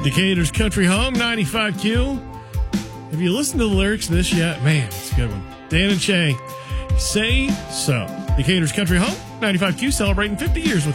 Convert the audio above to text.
Decatur's Country Home, 95Q. Have you listened to the lyrics of this yet? Man, it's a good one. Dan and Shay, Say So. Decatur's Country Home, 95Q, celebrating 50 years with